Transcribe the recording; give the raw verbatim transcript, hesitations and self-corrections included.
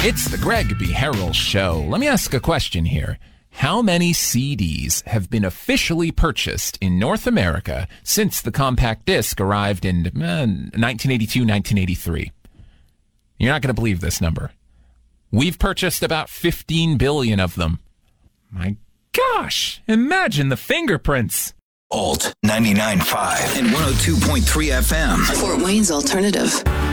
It's the Greg B. Harrell Show. Let me ask a question here. How many C Ds have been officially purchased in North America since the compact disc arrived in uh, nineteen eighty-two, nineteen eighty-three? You're not going to believe this number. We've purchased about fifteen billion of them. My gosh, imagine the fingerprints. Alt ninety-nine point five and one oh two point three F M. Fort Wayne's Alternative.